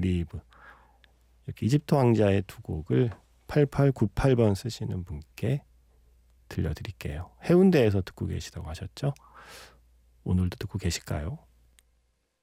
Believe 이렇게 이집트 왕자의 두 곡을 8898번 쓰시는 분께 들려드릴게요. 해운대에서 듣고 계시다고 하셨죠? 오늘도 듣고 계실까요?